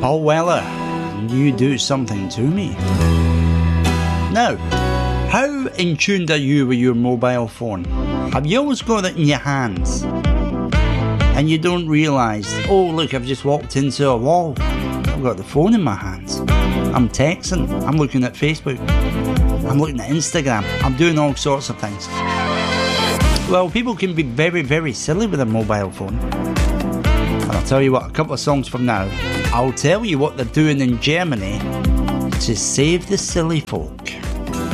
Paul Weller, You Do Something to Me. Now, how in tune are you with your mobile phone? Have you always got it in your hands and you don't realise, oh look, I've just walked into a wall, I've got the phone in my hands, I'm texting, I'm looking at Facebook, I'm looking at Instagram, I'm doing all sorts of things. Well, people can be very, very silly with a mobile phone. And I'll tell you what, a couple of songs from now, I'll tell you what they're doing in Germany to save the silly folk.